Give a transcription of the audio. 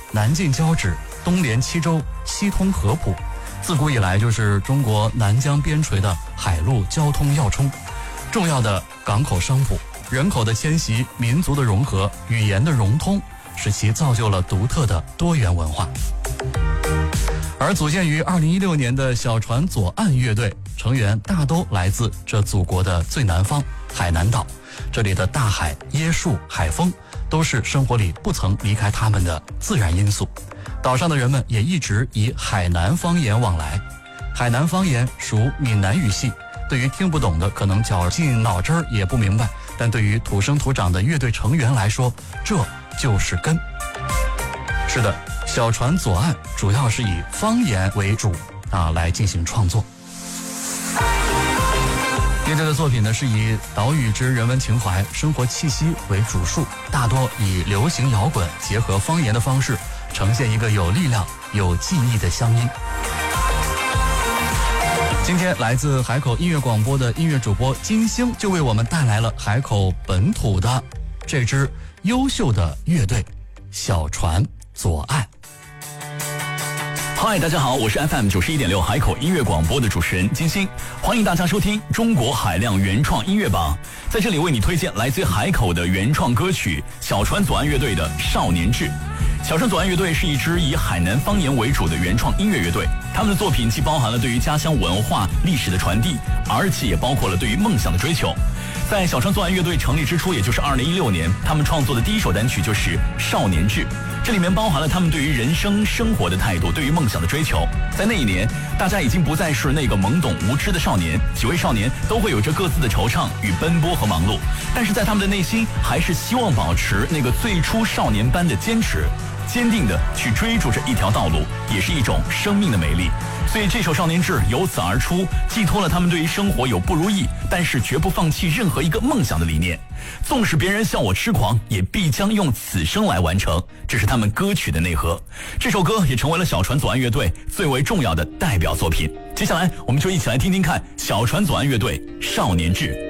南进交趾，东连七州，西通合浦，自古以来就是中国南疆边陲的海陆交通要冲，重要的港口商埠，人口的迁徙，民族的融合，语言的融通，使其造就了独特的多元文化。而组建于2016年的小船左岸乐队，成员大都来自这祖国的最南方海南岛，这里的大海、椰树、海风都是生活里不曾离开他们的自然因素。岛上的人们也一直以海南方言往来。海南方言属闽南语系，对于听不懂的可能绞尽脑汁儿也不明白，但对于土生土长的乐队成员来说，这就是根。是的，小船左岸主要是以方言为主来进行创作。乐队的作品呢是以岛屿之人文情怀、生活气息为主述，大多以流行摇滚结合方言的方式，呈现一个有力量、有记忆的乡音。今天来自海口音乐广播的音乐主播金星就为我们带来了海口本土的这支优秀的乐队小船左岸。 嗨，大家好，我是 FM91.6 海口音乐广播的主持人金星，欢迎大家收听中国海量原创音乐榜，在这里为你推荐来自海口的原创歌曲小船左岸乐队的《少年志》。小船左岸乐队是一支以海南方言为主的原创音乐乐队，他们的作品既包含了对于家乡文化历史的传递，而且也包括了对于梦想的追求。在小船左岸乐队成立之初，也就是2016年，他们创作的第一首单曲就是《少年志》，这里面包含了他们对于人生生活的态度，对于梦想的追求。在那一年，大家已经不再是那个懵懂无知的少年，几位少年都会有着各自的惆怅与奔波和忙碌，但是在他们的内心还是希望保持那个最初少年般的坚持，坚定地去追逐着一条道路，也是一种生命的美丽。所以这首《少年志》由此而出，寄托了他们对于生活有不如意，但是绝不放弃任何一个梦想的理念。纵使别人笑我痴狂，也必将用此生来完成，这是他们歌曲的内核。这首歌也成为了小船左岸乐队最为重要的代表作品。接下来我们就一起来听听看小船左岸乐队《少年志》。